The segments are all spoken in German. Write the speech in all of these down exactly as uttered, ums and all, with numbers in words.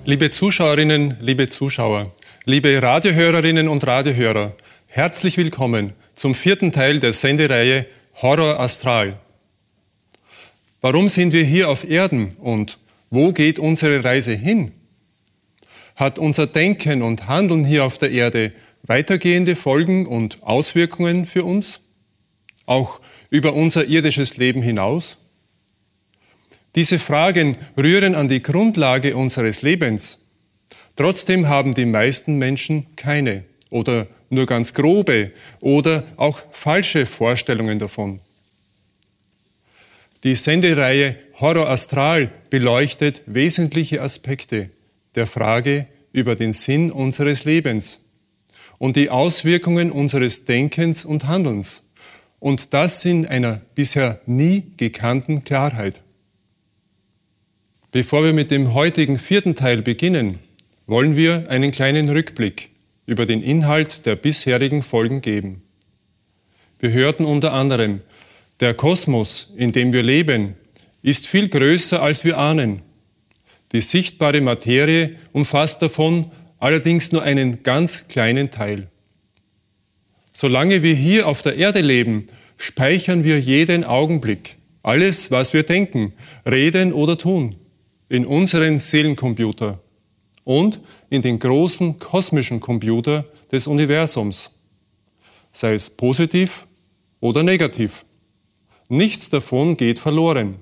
Liebe Zuschauerinnen, liebe Zuschauer, liebe Radiohörerinnen und Radiohörer, herzlich willkommen zum vierten Teil der Sendereihe Horror Astral. Warum sind wir hier auf Erden und wo geht unsere Reise hin? Hat unser Denken und Handeln hier auf der Erde weitergehende Folgen und Auswirkungen für uns? Auch über unser irdisches Leben hinaus? Diese Fragen rühren an die Grundlage unseres Lebens. Trotzdem haben die meisten Menschen keine oder nur ganz grobe oder auch falsche Vorstellungen davon. Die Sendereihe Horror Astral beleuchtet wesentliche Aspekte der Frage über den Sinn unseres Lebens und die Auswirkungen unseres Denkens und Handelns. Und das in einer bisher nie gekannten Klarheit. Bevor wir mit dem heutigen vierten Teil beginnen, wollen wir einen kleinen Rückblick über den Inhalt der bisherigen Folgen geben. Wir hörten unter anderem, der Kosmos, in dem wir leben, ist viel größer, als wir ahnen. Die sichtbare Materie umfasst davon allerdings nur einen ganz kleinen Teil. Solange wir hier auf der Erde leben, speichern wir jeden Augenblick, alles, was wir denken, reden oder tun, in unseren Seelencomputer und in den großen kosmischen Computer des Universums, sei es positiv oder negativ. Nichts davon geht verloren.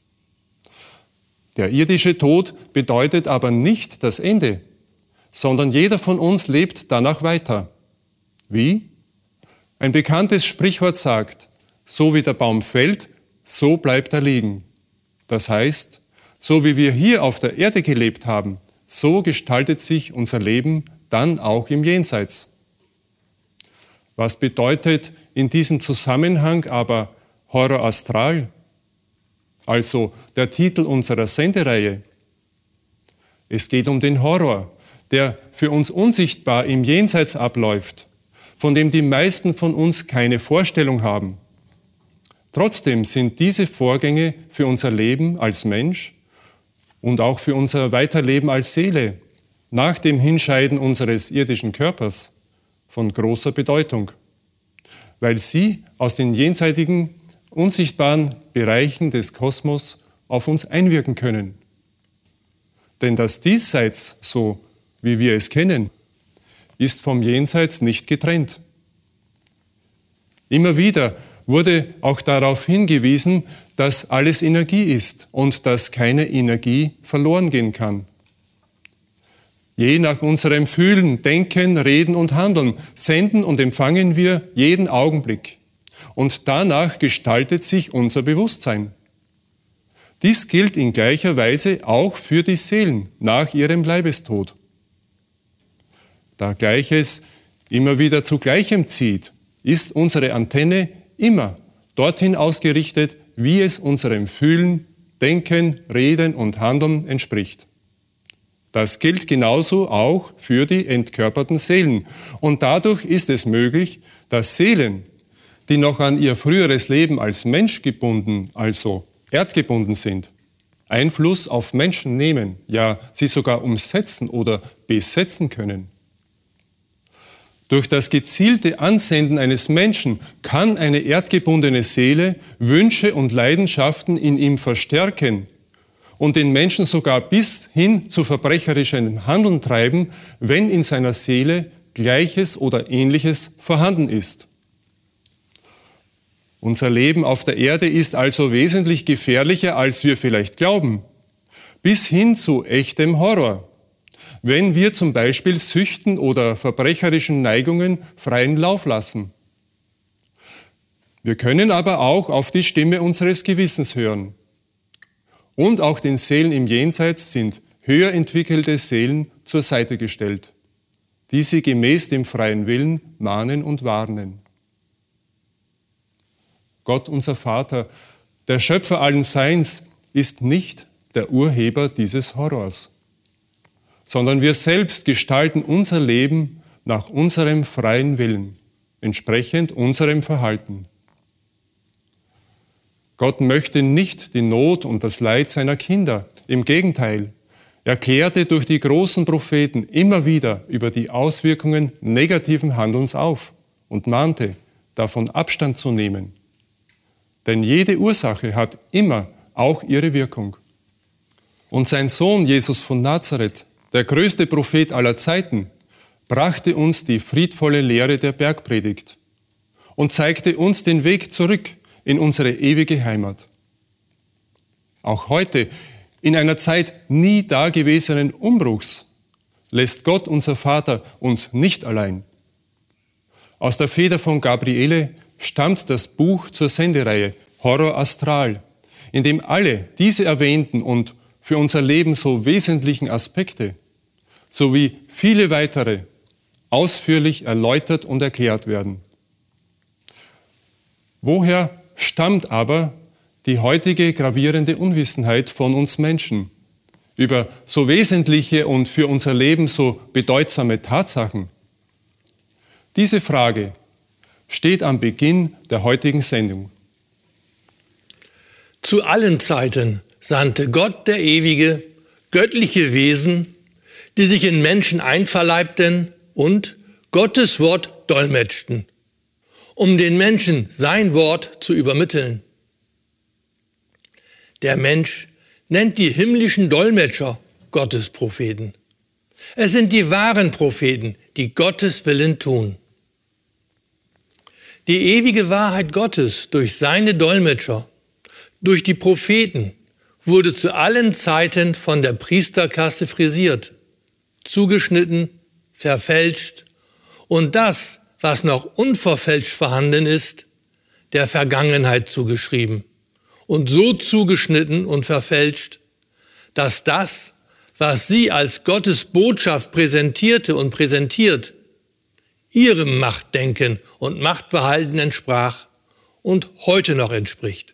Der irdische Tod bedeutet aber nicht das Ende, sondern jeder von uns lebt danach weiter. Wie? Ein bekanntes Sprichwort sagt, so wie der Baum fällt, so bleibt er liegen. Das heißt, so wie wir hier auf der Erde gelebt haben, so gestaltet sich unser Leben dann auch im Jenseits. Was bedeutet in diesem Zusammenhang aber Horror Astral? Also der Titel unserer Sendereihe. Es geht um den Horror, der für uns unsichtbar im Jenseits abläuft, von dem die meisten von uns keine Vorstellung haben. Trotzdem sind diese Vorgänge für unser Leben als Mensch und auch für unser Weiterleben als Seele nach dem Hinscheiden unseres irdischen Körpers von großer Bedeutung, weil sie aus den jenseitigen, unsichtbaren Bereichen des Kosmos auf uns einwirken können. Denn das Diesseits, so wie wir es kennen, ist vom Jenseits nicht getrennt. Immer wieder wurde auch darauf hingewiesen, dass alles Energie ist und dass keine Energie verloren gehen kann. Je nach unserem Fühlen, Denken, Reden und Handeln senden und empfangen wir jeden Augenblick. Und danach gestaltet sich unser Bewusstsein. Dies gilt in gleicher Weise auch für die Seelen nach ihrem Leibestod. Da Gleiches immer wieder zu Gleichem zieht, ist unsere Antenne immer dorthin ausgerichtet, wie es unserem Fühlen, Denken, Reden und Handeln entspricht. Das gilt genauso auch für die entkörperten Seelen. Und dadurch ist es möglich, dass Seelen, die noch an ihr früheres Leben als Mensch gebunden, also erdgebunden sind, Einfluss auf Menschen nehmen, ja sie sogar umsetzen oder besetzen können. Durch das gezielte Ansenden eines Menschen kann eine erdgebundene Seele Wünsche und Leidenschaften in ihm verstärken und den Menschen sogar bis hin zu verbrecherischem Handeln treiben, wenn in seiner Seele Gleiches oder Ähnliches vorhanden ist. Unser Leben auf der Erde ist also wesentlich gefährlicher, als wir vielleicht glauben, bis hin zu echtem Horror. Wenn wir zum Beispiel Süchten oder verbrecherischen Neigungen freien Lauf lassen. Wir können aber auch auf die Stimme unseres Gewissens hören. Und auch den Seelen im Jenseits sind höher entwickelte Seelen zur Seite gestellt, die sie gemäß dem freien Willen mahnen und warnen. Gott, unser Vater, der Schöpfer allen Seins, ist nicht der Urheber dieses Horrors, sondern wir selbst gestalten unser Leben nach unserem freien Willen, entsprechend unserem Verhalten. Gott möchte nicht die Not und das Leid seiner Kinder. Im Gegenteil, Er klärte durch die großen Propheten immer wieder über die Auswirkungen negativen Handelns auf und mahnte, davon Abstand zu nehmen. Denn jede Ursache hat immer auch ihre Wirkung. Und sein Sohn Jesus von Nazareth, der größte Prophet aller Zeiten, brachte uns die friedvolle Lehre der Bergpredigt und zeigte uns den Weg zurück in unsere ewige Heimat. Auch heute, in einer Zeit nie dagewesenen Umbruchs, lässt Gott, unser Vater, uns nicht allein. Aus der Feder von Gabriele stammt das Buch zur Sendereihe Horror Astral, in dem alle diese erwähnten und für unser Leben so wesentlichen Aspekte sowie viele weitere ausführlich erläutert und erklärt werden. Woher stammt aber die heutige gravierende Unwissenheit von uns Menschen über so wesentliche und für unser Leben so bedeutsame Tatsachen? Diese Frage steht am Beginn der heutigen Sendung. Zu allen Zeiten sandte Gott, der Ewige, göttliche Wesen, die sich in Menschen einverleibten und Gottes Wort dolmetschten, um den Menschen sein Wort zu übermitteln. Der Mensch nennt die himmlischen Dolmetscher Gottes Propheten. Es sind die wahren Propheten, die Gottes Willen tun. Die ewige Wahrheit Gottes durch seine Dolmetscher, durch die Propheten, wurde zu allen Zeiten von der Priesterkaste frisiert, zugeschnitten, verfälscht und das, was noch unverfälscht vorhanden ist, der Vergangenheit zugeschrieben und so zugeschnitten und verfälscht, dass das, was sie als Gottes Botschaft präsentierte und präsentiert, ihrem Machtdenken und Machtverhalten entsprach und heute noch entspricht.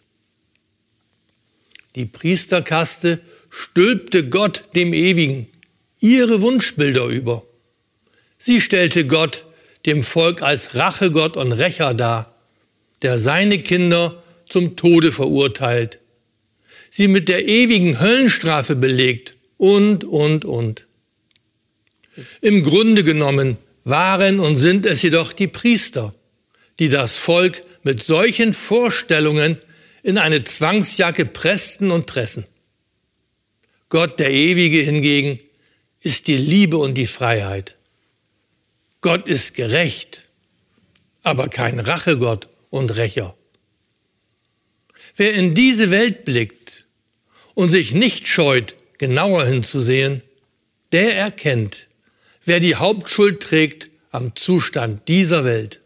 Die Priesterkaste stülpte Gott, dem Ewigen, ihre Wunschbilder über. Sie stellte Gott dem Volk als Rachegott und Rächer dar, der seine Kinder zum Tode verurteilt, sie mit der ewigen Höllenstrafe belegt und, und, und. Im Grunde genommen waren und sind es jedoch die Priester, die das Volk mit solchen Vorstellungen in eine Zwangsjacke pressten und pressen. Gott, der Ewige, hingegen, ist die Liebe und die Freiheit. Gott ist gerecht, aber kein Rachegott und Rächer. Wer in diese Welt blickt und sich nicht scheut, genauer hinzusehen, der erkennt, wer die Hauptschuld trägt am Zustand dieser Welt.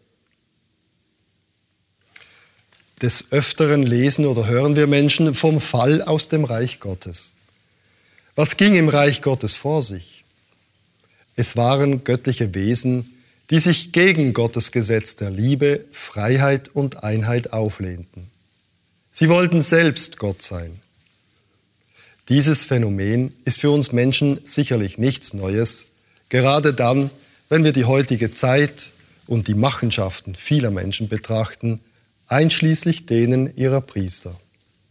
Des Öfteren lesen oder hören wir Menschen vom Fall aus dem Reich Gottes. Was ging im Reich Gottes vor sich? Es waren göttliche Wesen, die sich gegen Gottes Gesetz der Liebe, Freiheit und Einheit auflehnten. Sie wollten selbst Gott sein. Dieses Phänomen ist für uns Menschen sicherlich nichts Neues, gerade dann, wenn wir die heutige Zeit und die Machenschaften vieler Menschen betrachten, einschließlich denen ihrer Priester.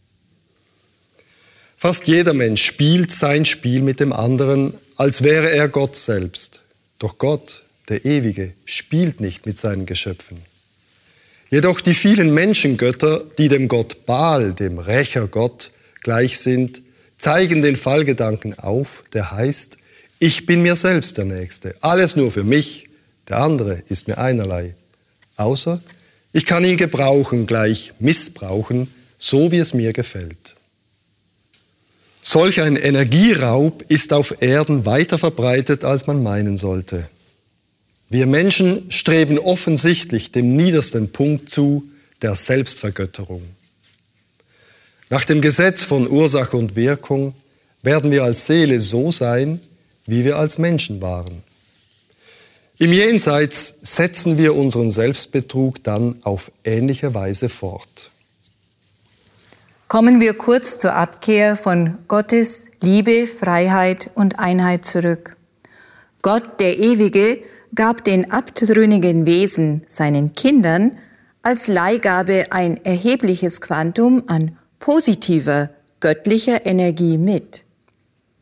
Fast jeder Mensch spielt sein Spiel mit dem anderen, als wäre er Gott selbst. Doch Gott, der Ewige, spielt nicht mit seinen Geschöpfen. Jedoch die vielen Menschengötter, die dem Gott Baal, dem Rächergott, gleich sind, zeigen den Fallgedanken auf, der heißt, ich bin mir selbst der Nächste, alles nur für mich, der andere ist mir einerlei. Außer ich kann ihn gebrauchen, gleich missbrauchen, so wie es mir gefällt. Solch ein Energieraub ist auf Erden weiter verbreitet, als man meinen sollte. Wir Menschen streben offensichtlich dem niedersten Punkt zu, der Selbstvergötterung. Nach dem Gesetz von Ursache und Wirkung werden wir als Seele so sein, wie wir als Menschen waren. Im Jenseits setzen wir unseren Selbstbetrug dann auf ähnliche Weise fort. Kommen wir kurz zur Abkehr von Gottes Liebe, Freiheit und Einheit zurück. Gott, der Ewige, gab den abtrünnigen Wesen, seinen Kindern, als Leihgabe ein erhebliches Quantum an positiver, göttlicher Energie mit.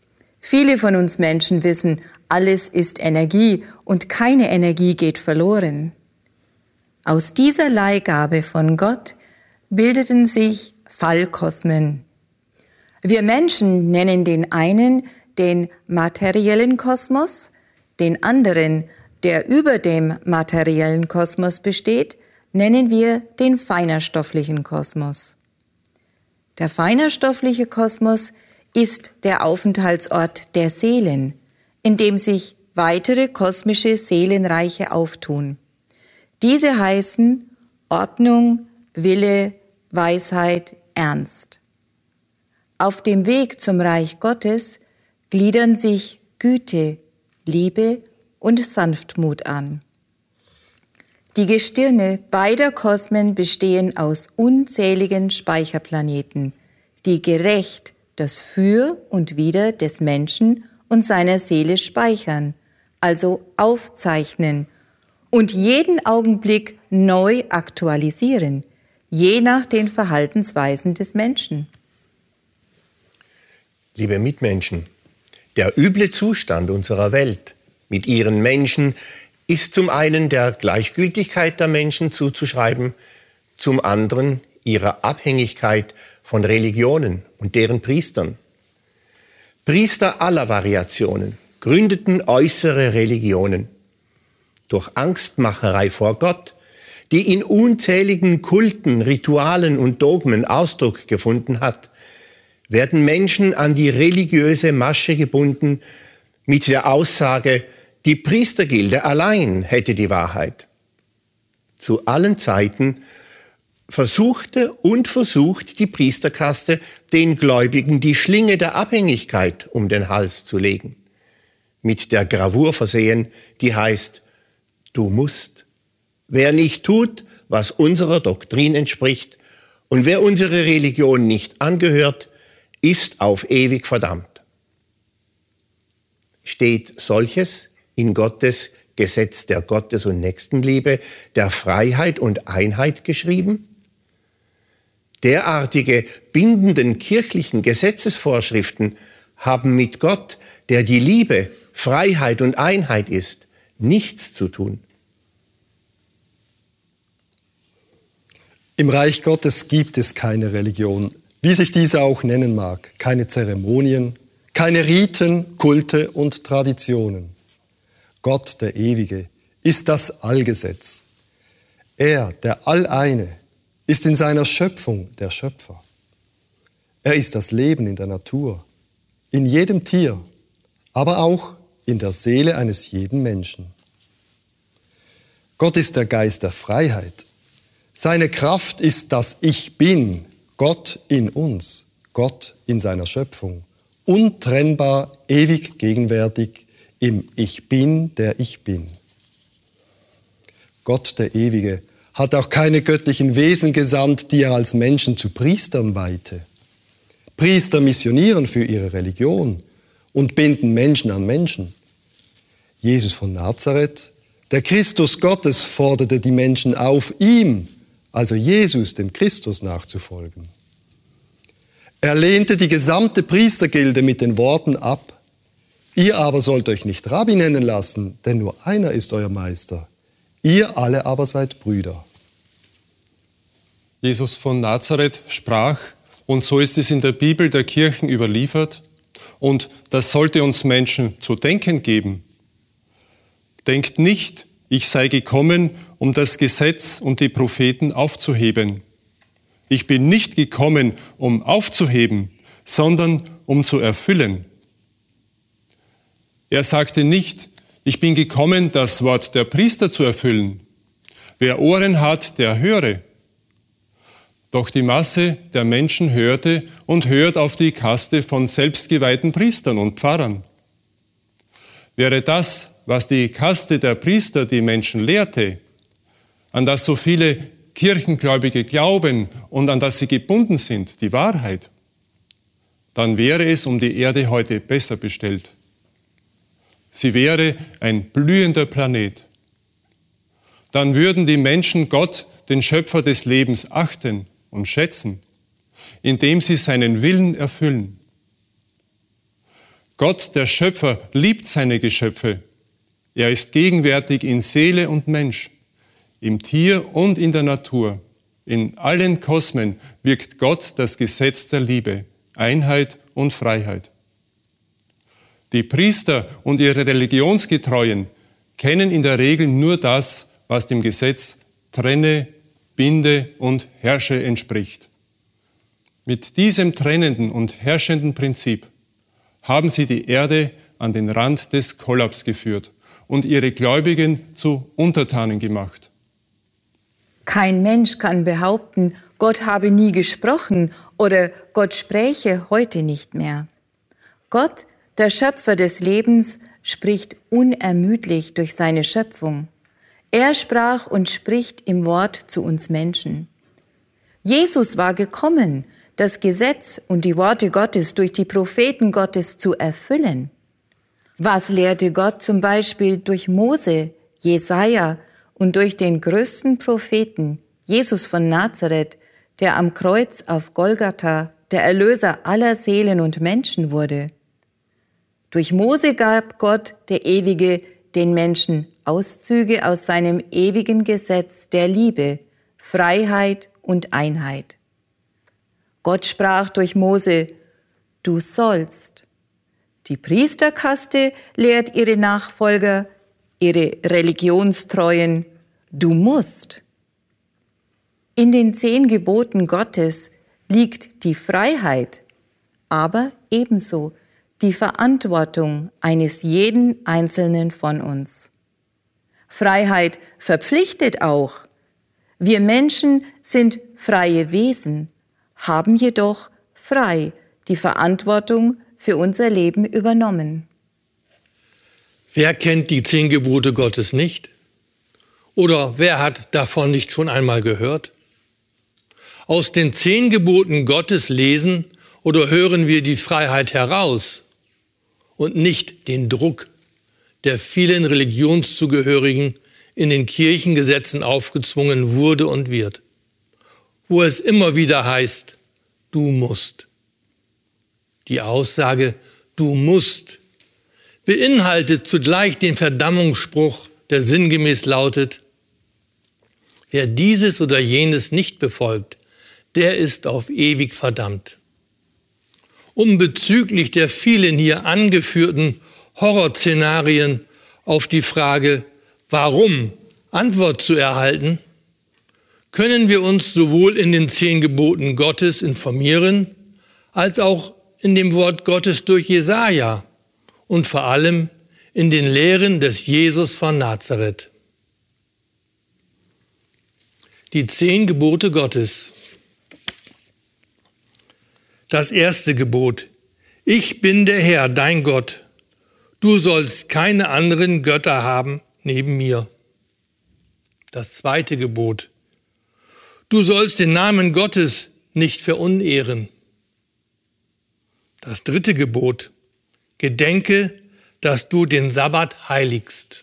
Viele von uns Menschen wissen, alles ist Energie und keine Energie geht verloren. Aus dieser Leihgabe von Gott bildeten sich Fallkosmen. Wir Menschen nennen den einen den materiellen Kosmos, den anderen, der über dem materiellen Kosmos besteht, nennen wir den feinerstofflichen Kosmos. Der feinerstoffliche Kosmos ist der Aufenthaltsort der Seelen, in dem sich weitere kosmische Seelenreiche auftun. Diese heißen Ordnung, Wille, Weisheit, Ernst. Auf dem Weg zum Reich Gottes gliedern sich Güte, Liebe und Sanftmut an. Die Gestirne beider Kosmen bestehen aus unzähligen Speicherplaneten, die gerecht das Für und Wider des Menschen und seiner Seele speichern, also aufzeichnen und jeden Augenblick neu aktualisieren, je nach den Verhaltensweisen des Menschen. Liebe Mitmenschen, der üble Zustand unserer Welt mit ihren Menschen ist zum einen der Gleichgültigkeit der Menschen zuzuschreiben, zum anderen ihrer Abhängigkeit von Religionen und deren Priestern. Priester aller Variationen gründeten äußere Religionen. Durch Angstmacherei vor Gott, die in unzähligen Kulten, Ritualen und Dogmen Ausdruck gefunden hat, werden Menschen an die religiöse Masche gebunden mit der Aussage, die Priestergilde allein hätte die Wahrheit. Zu allen Zeiten versuchte und versucht die Priesterkaste, den Gläubigen die Schlinge der Abhängigkeit um den Hals zu legen. Mit der Gravur versehen, die heißt, du musst. Wer nicht tut, was unserer Doktrin entspricht und wer unsere Religion nicht angehört, ist auf ewig verdammt. Steht solches in Gottes Gesetz der Gottes- und Nächstenliebe, der Freiheit und Einheit geschrieben? Derartige bindenden kirchlichen Gesetzesvorschriften haben mit Gott, der die Liebe, Freiheit und Einheit ist, nichts zu tun. Im Reich Gottes gibt es keine Religion, wie sich diese auch nennen mag, keine Zeremonien, keine Riten, Kulte und Traditionen. Gott, der Ewige, ist das Allgesetz. Er, der Alleine, ist in seiner Schöpfung der Schöpfer. Er ist das Leben in der Natur, in jedem Tier, aber auch in der Seele eines jeden Menschen. Gott ist der Geist der Freiheit. Seine Kraft ist das Ich Bin, Gott in uns, Gott in seiner Schöpfung, untrennbar, ewig gegenwärtig im Ich Bin, der ich bin. Gott, der Ewige, hat auch keine göttlichen Wesen gesandt, die er als Menschen zu Priestern weihte. Priester missionieren für ihre Religion und binden Menschen an Menschen. Jesus von Nazareth, der Christus Gottes, forderte die Menschen auf, ihm, also Jesus, dem Christus, nachzufolgen. Er lehnte die gesamte Priestergilde mit den Worten ab: Ihr aber sollt euch nicht Rabbi nennen lassen, denn nur einer ist euer Meister. Ihr alle aber seid Brüder. Jesus von Nazareth sprach, und so ist es in der Bibel der Kirchen überliefert, und das sollte uns Menschen zu denken geben. Denkt nicht, ich sei gekommen, um das Gesetz und die Propheten aufzuheben. Ich bin nicht gekommen, um aufzuheben, sondern um zu erfüllen. Er sagte nicht, ich bin gekommen, das Wort der Priester zu erfüllen. Wer Ohren hat, der höre. Doch die Masse der Menschen hörte und hört auf die Kaste von selbstgeweihten Priestern und Pfarrern. Wäre das, was die Kaste der Priester die Menschen lehrte, an das so viele Kirchengläubige glauben und an das sie gebunden sind, die Wahrheit, dann wäre es um die Erde heute besser bestellt. Sie wäre ein blühender Planet. Dann würden die Menschen Gott, den Schöpfer des Lebens, achten und schätzen, indem sie seinen Willen erfüllen. Gott, der Schöpfer, liebt seine Geschöpfe. Er ist gegenwärtig in Seele und Mensch, im Tier und in der Natur. In allen Kosmen wirkt Gott das Gesetz der Liebe, Einheit und Freiheit. Die Priester und ihre Religionsgetreuen kennen in der Regel nur das, was dem Gesetz trenne, binde und herrsche entspricht. Mit diesem trennenden und herrschenden Prinzip haben sie die Erde an den Rand des Kollaps geführt und ihre Gläubigen zu Untertanen gemacht. Kein Mensch kann behaupten, Gott habe nie gesprochen oder Gott spräche heute nicht mehr. Gott, der Schöpfer des Lebens, spricht unermüdlich durch seine Schöpfung. Er sprach und spricht im Wort zu uns Menschen. Jesus war gekommen, das Gesetz und die Worte Gottes durch die Propheten Gottes zu erfüllen. Was lehrte Gott zum Beispiel durch Mose, Jesaja und durch den größten Propheten, Jesus von Nazareth, der am Kreuz auf Golgatha der Erlöser aller Seelen und Menschen wurde? Durch Mose gab Gott, der Ewige, den Menschen Auszüge aus seinem ewigen Gesetz der Liebe, Freiheit und Einheit. Gott sprach durch Mose, du sollst. Die Priesterkaste lehrt ihre Nachfolger, ihre Religionstreuen, du musst. In den zehn Geboten Gottes liegt die Freiheit, aber ebenso die Verantwortung eines jeden Einzelnen von uns. Freiheit verpflichtet auch. Wir Menschen sind freie Wesen, haben jedoch frei die Verantwortung für unser Leben übernommen. Wer kennt die zehn Gebote Gottes nicht? Oder wer hat davon nicht schon einmal gehört? Aus den zehn Geboten Gottes lesen oder hören wir die Freiheit heraus und nicht den Druck, der vielen Religionszugehörigen in den Kirchengesetzen aufgezwungen wurde und wird, wo es immer wieder heißt, du musst. Die Aussage, du musst, beinhaltet zugleich den Verdammungsspruch, der sinngemäß lautet, wer dieses oder jenes nicht befolgt, der ist auf ewig verdammt. Um bezüglich der vielen hier angeführten Horrorszenarien auf die Frage, warum, Antwort zu erhalten, können wir uns sowohl in den zehn Geboten Gottes informieren, als auch in dem Wort Gottes durch Jesaja und vor allem in den Lehren des Jesus von Nazareth. Die zehn Gebote Gottes. Das erste Gebot: Ich bin der Herr, dein Gott. Du sollst keine anderen Götter haben neben mir. Das zweite Gebot: Du sollst den Namen Gottes nicht verunehren. Das dritte Gebot: Gedenke, dass du den Sabbat heiligst.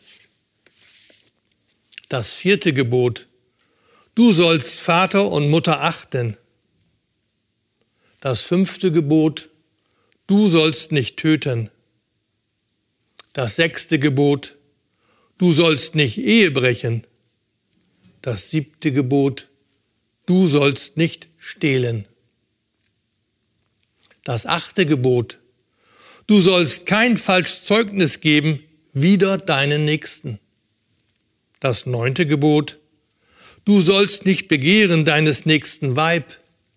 Das vierte Gebot: Du sollst Vater und Mutter achten. Das fünfte Gebot: Du sollst nicht töten. Das sechste Gebot: Du sollst nicht Ehe brechen. Das siebte Gebot: Du sollst nicht stehlen. Das achte Gebot: Du sollst kein falsches Zeugnis geben wider deinen Nächsten. Das neunte Gebot: Du sollst nicht begehren deines nächsten Weib.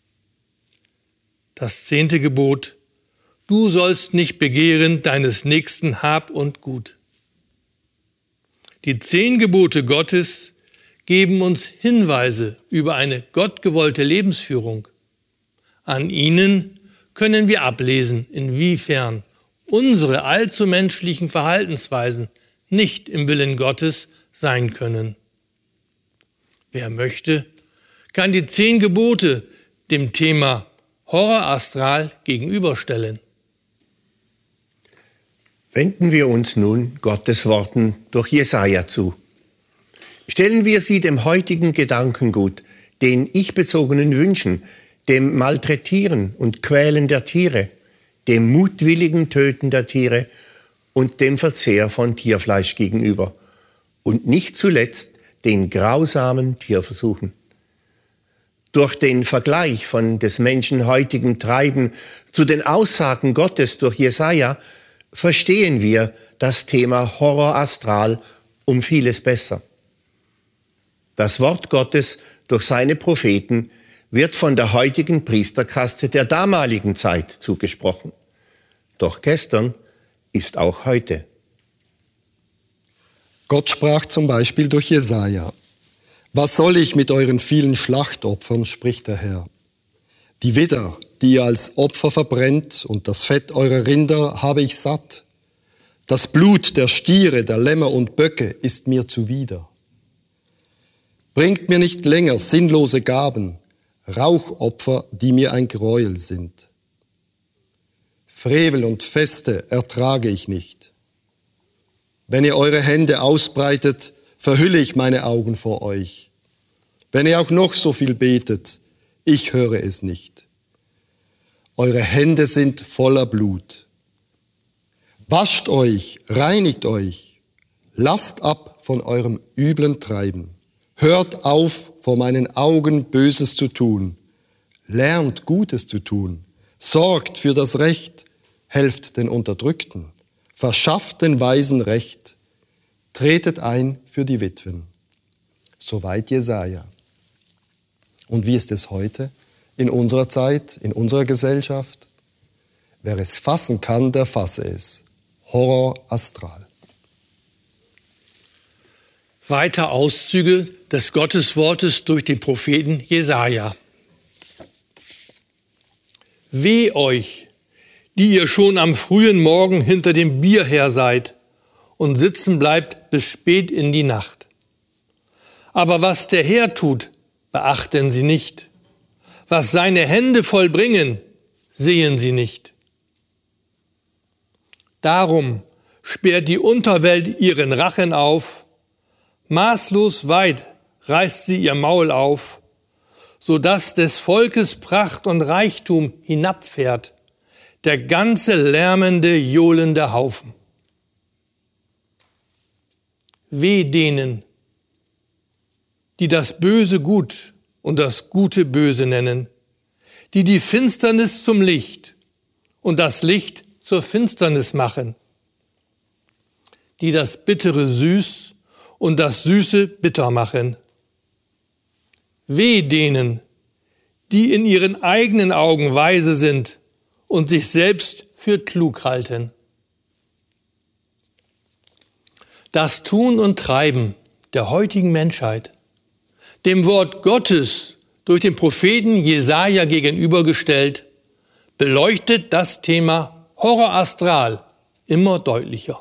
Das zehnte Gebot: Du sollst nicht begehren deines nächsten Hab und Gut. Die zehn Gebote Gottes geben uns Hinweise über eine gottgewollte Lebensführung. An ihnen können wir ablesen, inwiefern unsere allzu menschlichen Verhaltensweisen nicht im Willen Gottes sein können. Wer möchte, kann die zehn Gebote dem Thema Horror-Astral gegenüberstellen. Wenden wir uns nun Gottes Worten durch Jesaja zu. Stellen wir sie dem heutigen Gedankengut, den ich-bezogenen Wünschen, dem Malträtieren und Quälen der Tiere, dem mutwilligen Töten der Tiere und dem Verzehr von Tierfleisch gegenüber und nicht zuletzt den grausamen Tierversuchen. Durch den Vergleich von des Menschen heutigem Treiben zu den Aussagen Gottes durch Jesaja verstehen wir das Thema Horror astral um vieles besser. Das Wort Gottes durch seine Propheten wird von der heutigen Priesterkaste der damaligen Zeit zugesprochen. Doch gestern ist auch heute. Gott sprach zum Beispiel durch Jesaja: Was soll ich mit euren vielen Schlachtopfern, spricht der Herr. Die Widder, die ihr als Opfer verbrennt, und das Fett eurer Rinder habe ich satt. Das Blut der Stiere, der Lämmer und Böcke ist mir zuwider. Bringt mir nicht länger sinnlose Gaben, Rauchopfer, die mir ein Gräuel sind. Frevel und Feste ertrage ich nicht. Wenn ihr eure Hände ausbreitet, verhülle ich meine Augen vor euch. Wenn ihr auch noch so viel betet, ich höre es nicht. Eure Hände sind voller Blut. Wascht euch, reinigt euch, lasst ab von eurem üblen Treiben. Hört auf, vor meinen Augen Böses zu tun. Lernt Gutes zu tun. Sorgt für das Recht. Helft den Unterdrückten. Verschafft den Weisen Recht. Tretet ein für die Witwen. Soweit Jesaja. Und wie ist es heute, in unserer Zeit, in unserer Gesellschaft? Wer es fassen kann, der fasse es. Horror astral. Weiter Auszüge des Gotteswortes durch den Propheten Jesaja. Weh euch, die ihr schon am frühen Morgen hinter dem Bier her seid und sitzen bleibt bis spät in die Nacht. Aber was der Herr tut, beachten sie nicht. Was seine Hände vollbringen, sehen sie nicht. Darum sperrt die Unterwelt ihren Rachen auf, maßlos weit reißt sie ihr Maul auf, so dass des Volkes Pracht und Reichtum hinabfährt, der ganze lärmende, johlende Haufen. Weh denen, die das Böse gut und das Gute böse nennen, die die Finsternis zum Licht und das Licht zur Finsternis machen, die das Bittere süß und das Süße bitter machen. Weh denen, die in ihren eigenen Augen weise sind und sich selbst für klug halten. Das Tun und Treiben der heutigen Menschheit, dem Wort Gottes durch den Propheten Jesaja gegenübergestellt, beleuchtet das Thema Horror astral immer deutlicher.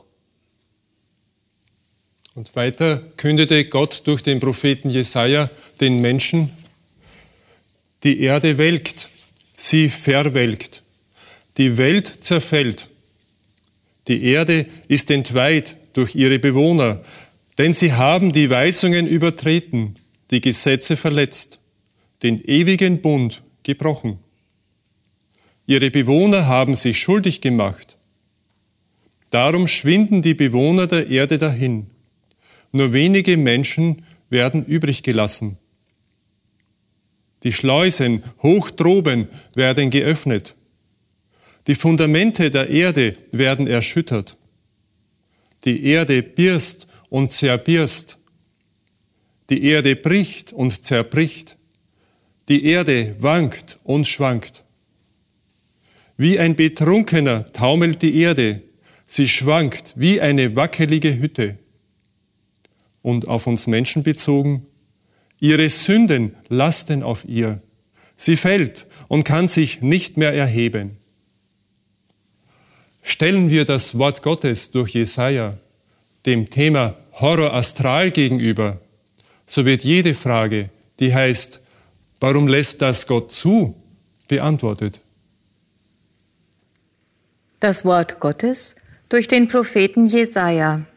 Und weiter kündete Gott durch den Propheten Jesaja den Menschen: Die Erde welkt, sie verwelkt. Die Welt zerfällt. Die Erde ist entweiht durch ihre Bewohner, denn sie haben die Weisungen übertreten, die Gesetze verletzt, den ewigen Bund gebrochen. Ihre Bewohner haben sich schuldig gemacht. Darum schwinden die Bewohner der Erde dahin. Nur wenige Menschen werden übrig gelassen. Die Schleusen hoch droben werden geöffnet. Die Fundamente der Erde werden erschüttert. Die Erde birst und zerbirst. Die Erde bricht und zerbricht. Die Erde wankt und schwankt. Wie ein Betrunkener taumelt die Erde. Sie schwankt wie eine wackelige Hütte. Und auf uns Menschen bezogen, ihre Sünden lasten auf ihr. Sie fällt und kann sich nicht mehr erheben. Stellen wir das Wort Gottes durch Jesaja dem Thema Horror astral gegenüber, so wird jede Frage, die heißt, warum lässt das Gott zu, beantwortet. Das Wort Gottes durch den Propheten Jesaja.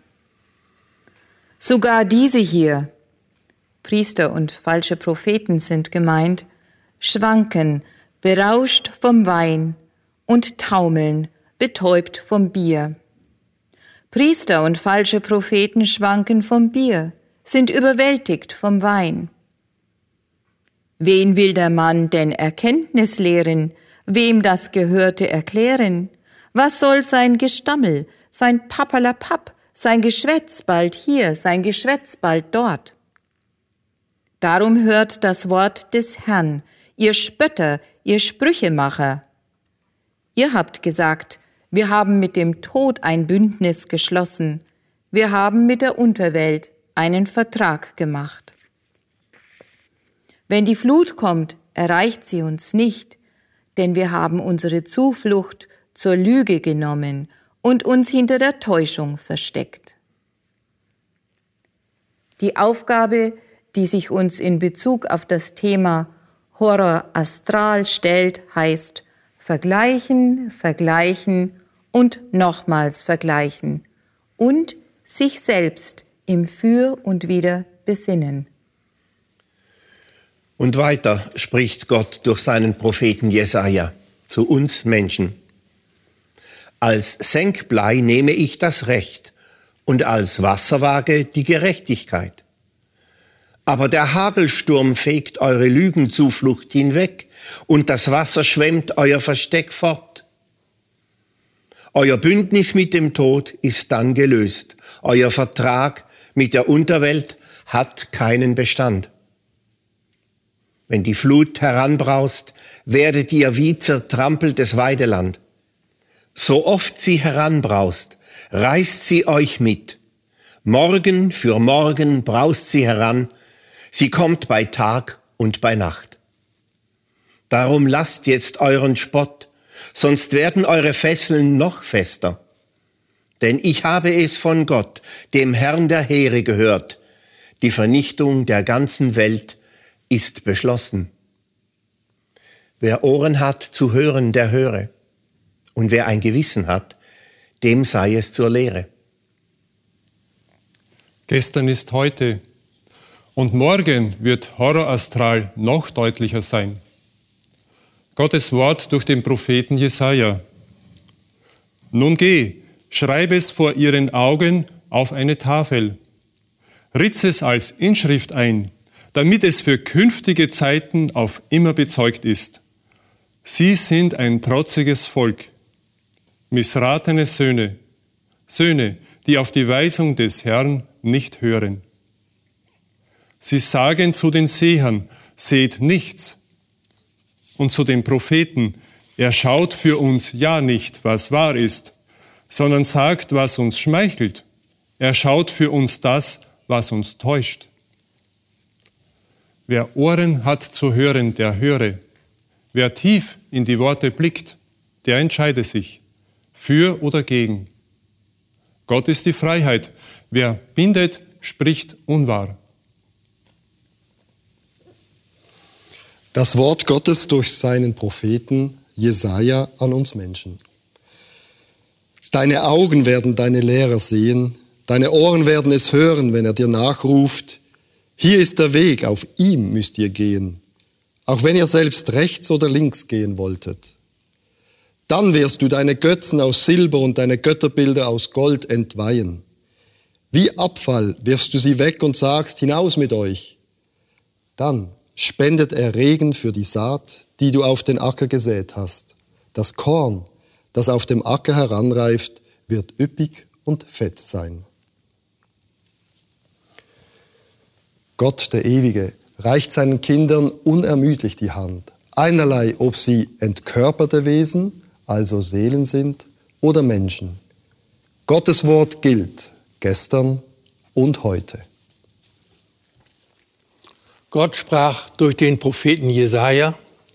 Sogar diese hier, Priester und falsche Propheten sind gemeint, schwanken, berauscht vom Wein und taumeln, betäubt vom Bier. Priester und falsche Propheten schwanken vom Bier, sind überwältigt vom Wein. Wen will der Mann denn Erkenntnis lehren, wem das Gehörte erklären? Was soll sein Gestammel, sein Pappalapapp, sein Geschwätz bald hier, sein Geschwätz bald dort? Darum hört das Wort des Herrn, ihr Spötter, ihr Sprüchemacher. Ihr habt gesagt, wir haben mit dem Tod ein Bündnis geschlossen, wir haben mit der Unterwelt einen Vertrag gemacht. Wenn die Flut kommt, erreicht sie uns nicht, denn wir haben unsere Zuflucht zur Lüge genommen und uns hinter der Täuschung versteckt. Die Aufgabe, die sich uns in Bezug auf das Thema Horror astral stellt, heißt vergleichen, vergleichen und nochmals vergleichen und sich selbst im Für und Wider besinnen. Und weiter spricht Gott durch seinen Propheten Jesaja zu uns Menschen. Als Senkblei nehme ich das Recht und als Wasserwaage die Gerechtigkeit. Aber der Hagelsturm fegt eure Lügenzuflucht hinweg und das Wasser schwemmt euer Versteck fort. Euer Bündnis mit dem Tod ist dann gelöst. Euer Vertrag mit der Unterwelt hat keinen Bestand. Wenn die Flut heranbraust, werdet ihr wie zertrampeltes Weideland. So oft sie heranbraust, reißt sie euch mit. Morgen für morgen braust sie heran, sie kommt bei Tag und bei Nacht. Darum lasst jetzt euren Spott, sonst werden eure Fesseln noch fester. Denn ich habe es von Gott, dem Herrn der Heere, gehört. Die Vernichtung der ganzen Welt ist beschlossen. Wer Ohren hat zu hören, der höre. Und wer ein Gewissen hat, dem sei es zur Lehre. Gestern ist heute und morgen wird Horror astral noch deutlicher sein. Gottes Wort durch den Propheten Jesaja. Nun geh, schreib es vor ihren Augen auf eine Tafel. Ritz es als Inschrift ein, damit es für künftige Zeiten auf immer bezeugt ist. Sie sind ein trotziges Volk, missratene Söhne, Söhne, die auf die Weisung des Herrn nicht hören. Sie sagen zu den Sehern, seht nichts, und zu den Propheten, er schaut für uns ja nicht, was wahr ist, sondern sagt, was uns schmeichelt. Er schaut für uns das, was uns täuscht. Wer Ohren hat zu hören, der höre. Wer tief in die Worte blickt, der entscheide sich, für oder gegen. Gott ist die Freiheit. Wer bindet, spricht unwahr. Das Wort Gottes durch seinen Propheten Jesaja an uns Menschen. Deine Augen werden deine Lehrer sehen, deine Ohren werden es hören, wenn er dir nachruft. Hier ist der Weg, auf ihm müsst ihr gehen, auch wenn ihr selbst rechts oder links gehen wolltet. Dann wirst du deine Götzen aus Silber und deine Götterbilder aus Gold entweihen. Wie Abfall wirfst du sie weg und sagst, hinaus mit euch. Dann spendet er Regen für die Saat, die du auf den Acker gesät hast. Das Korn, das auf dem Acker heranreift, wird üppig und fett sein. Gott, der Ewige, reicht seinen Kindern unermüdlich die Hand. Einerlei, ob sie entkörperte Wesen, also Seelen sind, oder Menschen. Gottes Wort gilt gestern und heute. Gott sprach durch den Propheten Jesaja: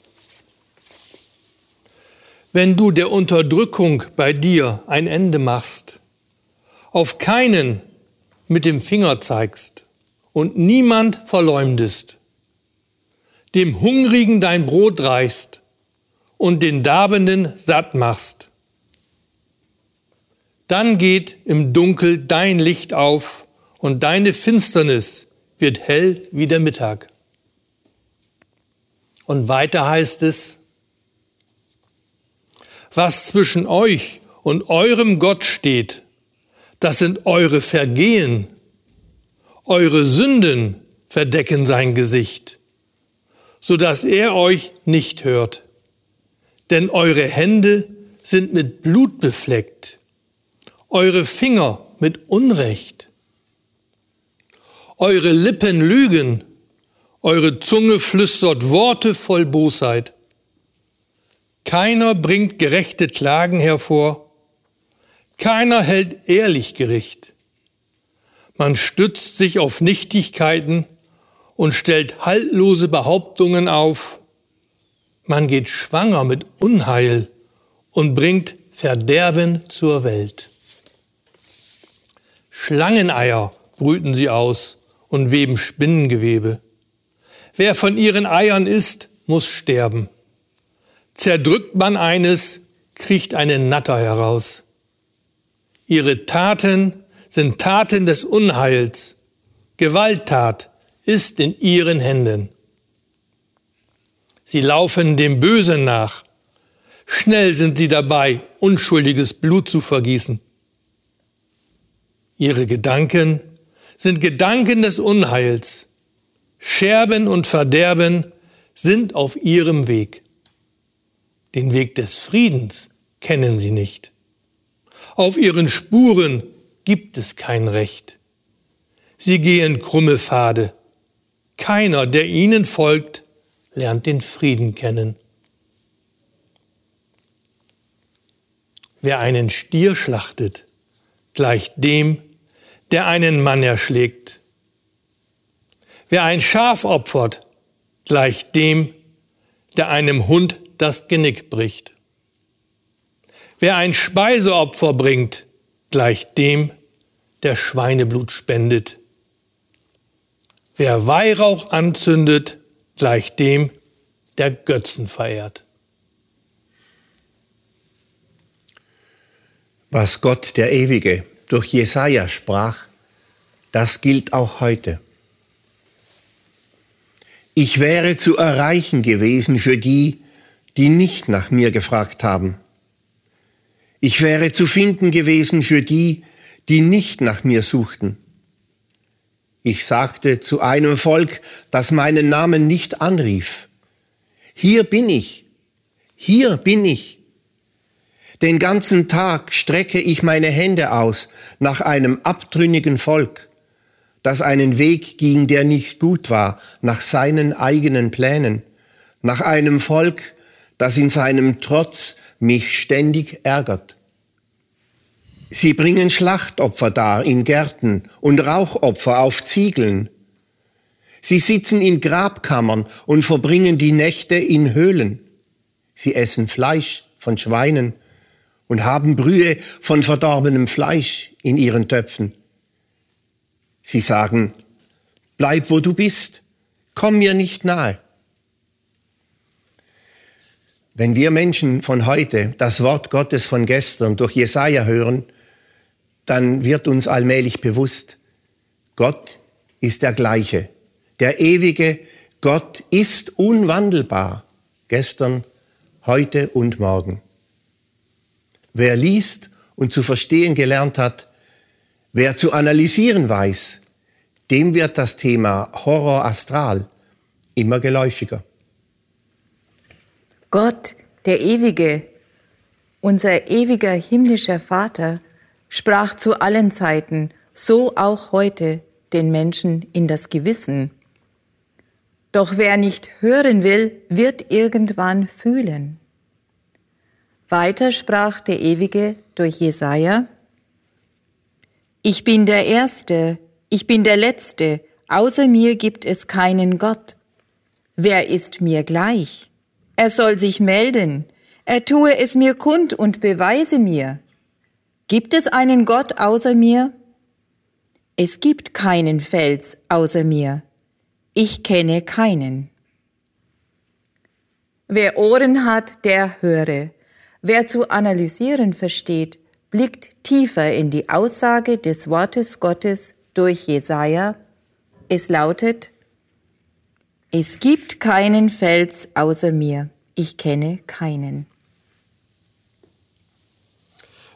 Wenn du der Unterdrückung bei dir ein Ende machst, auf keinen mit dem Finger zeigst und niemand verleumdest, dem Hungrigen dein Brot reichst und den Darbenden satt machst, dann geht im Dunkel dein Licht auf und deine Finsternis wird hell wie der Mittag. Und weiter heißt es: Was zwischen euch und eurem Gott steht, das sind eure Vergehen. Eure Sünden verdecken sein Gesicht, sodass er euch nicht hört. Denn eure Hände sind mit Blut befleckt, eure Finger mit Unrecht. Eure Lippen lügen, eure Zunge flüstert Worte voll Bosheit. Keiner bringt gerechte Klagen hervor, keiner hält ehrlich Gericht. Man stützt sich auf Nichtigkeiten und stellt haltlose Behauptungen auf. Man geht schwanger mit Unheil und bringt Verderben zur Welt. Schlangeneier brüten sie aus und weben Spinnengewebe. Wer von ihren Eiern isst, muss sterben. Zerdrückt man eines, kriecht eine Natter heraus. Ihre Taten sind Taten des Unheils. Gewalttat ist in ihren Händen. Sie laufen dem Bösen nach. Schnell sind sie dabei, unschuldiges Blut zu vergießen. Ihre Gedanken sind Gedanken des Unheils. Scherben und Verderben sind auf ihrem Weg. Den Weg des Friedens kennen sie nicht. Auf ihren Spuren gibt es kein Recht. Sie gehen krumme Pfade. Keiner, der ihnen folgt, lernt den Frieden kennen. Wer einen Stier schlachtet, gleicht dem, der einen Mann erschlägt. Wer ein Schaf opfert, gleicht dem, der einem Hund das Genick bricht. Wer ein Speiseopfer bringt, gleicht dem, der Schweineblut spendet. Wer Weihrauch anzündet, gleicht dem, der Götzen verehrt. Was Gott, der Ewige, durch Jesaja sprach, das gilt auch heute. Ich wäre zu erreichen gewesen für die, die nicht nach mir gefragt haben. Ich wäre zu finden gewesen für die, die nicht nach mir suchten. Ich sagte zu einem Volk, das meinen Namen nicht anrief: Hier bin ich, hier bin ich. Den ganzen Tag strecke ich meine Hände aus nach einem abtrünnigen Volk, das einen Weg ging, der nicht gut war, nach seinen eigenen Plänen, nach einem Volk, das in seinem Trotz mich ständig ärgert. Sie bringen Schlachtopfer dar in Gärten und Rauchopfer auf Ziegeln. Sie sitzen in Grabkammern und verbringen die Nächte in Höhlen. Sie essen Fleisch von Schweinen und haben Brühe von verdorbenem Fleisch in ihren Töpfen. Sie sagen: Bleib, wo du bist, komm mir nicht nahe. Wenn wir Menschen von heute das Wort Gottes von gestern durch Jesaja hören, dann wird uns allmählich bewusst, Gott ist der Gleiche. Der ewige Gott ist unwandelbar, gestern, heute und morgen. Wer liest und zu verstehen gelernt hat, wer zu analysieren weiß, dem wird das Thema Horror astral immer geläufiger. Gott, der Ewige, unser ewiger himmlischer Vater, sprach zu allen Zeiten, so auch heute, den Menschen in das Gewissen. Doch wer nicht hören will, wird irgendwann fühlen. Weiter sprach der Ewige durch Jesaja: Ich bin der Erste, ich bin der Letzte, außer mir gibt es keinen Gott. Wer ist mir gleich? Er soll sich melden, er tue es mir kund und beweise mir. Gibt es einen Gott außer mir? Es gibt keinen Fels außer mir. Ich kenne keinen. Wer Ohren hat, der höre. Wer zu analysieren versteht, blickt tiefer in die Aussage des Wortes Gottes durch Jesaja. Es lautet: Es gibt keinen Fels außer mir. Ich kenne keinen.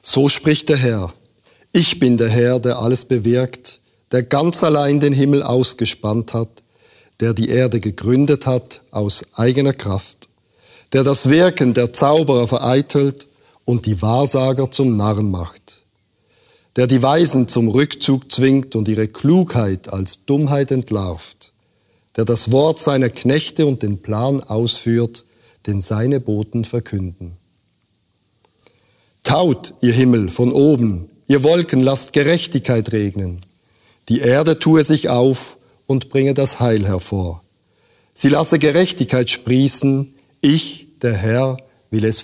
So spricht der Herr. Ich bin der Herr, der alles bewirkt, der ganz allein den Himmel ausgespannt hat, der die Erde gegründet hat aus eigener Kraft, der das Wirken der Zauberer vereitelt und die Wahrsager zum Narren macht, der die Weisen zum Rückzug zwingt und ihre Klugheit als Dummheit entlarvt, der das Wort seiner Knechte und den Plan ausführt, den seine Boten verkünden. Taut, ihr Himmel, von oben, ihr Wolken, lasst Gerechtigkeit regnen. Die Erde tue sich auf und bringe das Heil hervor. Sie lasse Gerechtigkeit sprießen, ich, der Herr, will es